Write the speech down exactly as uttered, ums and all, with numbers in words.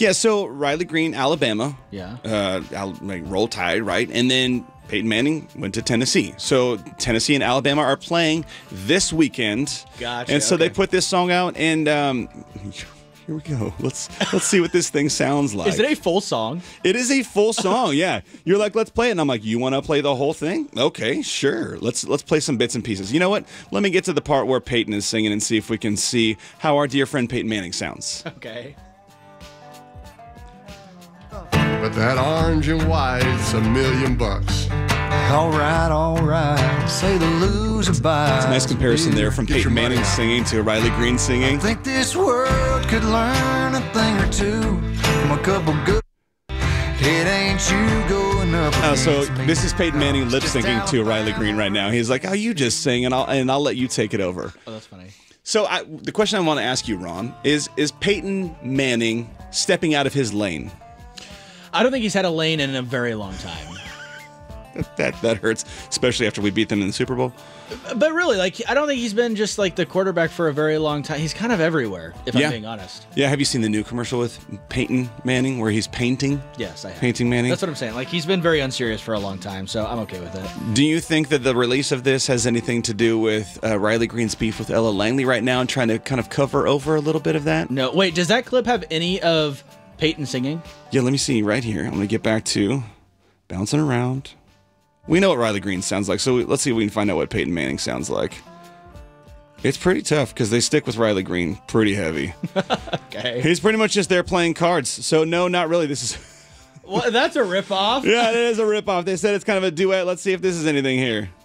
Yeah, so Riley Green, Alabama. Yeah. Uh, Al- like Roll Tide, right? And then Peyton Manning went to Tennessee. So Tennessee and Alabama are playing this weekend. Gotcha. And so okay. they put this song out, and um, here we go. Let's let's see what this thing sounds like. Is it a full song? It is a full song. Yeah. You're like, let's play it, and I'm like, you want to play the whole thing? Okay, sure. Let's let's play some bits and pieces. You know what? Let me get to the part where Peyton is singing and see if we can see how our dear friend Peyton Manning sounds. Okay. But that orange and white's a million bucks. All right, all right. Say the loser buys. It's a nice comparison there from Get your Peyton money Manning out. singing to Riley Green singing. I think this world could learn a thing or two from a couple good. It ain't you going up. Oh, so against me. this is Peyton Manning lip Just syncing to Riley Green right now. He's like, "Oh, you just sing, and I'll and I'll let you take it over." Oh, that's funny. So I, the question I want to ask you, Ron, is is Peyton Manning stepping out of his lane? I don't think he's had a lane in a very long time. That that hurts, especially after we beat them in the Super Bowl. But really, like, I don't think he's been just like the quarterback for a very long time. He's kind of everywhere, if Yeah. I'm being honest. Yeah, have you seen the new commercial with Peyton Manning where he's painting? Yes, I have. Painting Manning? That's what I'm saying. Like, he's been very unserious for a long time, so I'm okay with it. Do you think that the release of this has anything to do with uh, Riley Green's beef with Ella Langley right now and trying to kind of cover over a little bit of that? No, wait, does that clip have any of Peyton singing? Yeah, let me see right here. I'm going to get back to bouncing around. We know what Riley Green sounds like, so let's see if we can find out what Peyton Manning sounds like. It's pretty tough because they stick with Riley Green pretty heavy. Okay. He's pretty much just there playing cards. So no, not really. This is Well, that's a ripoff. yeah, it is a ripoff. They said it's kind of a duet. Let's see if this is anything here.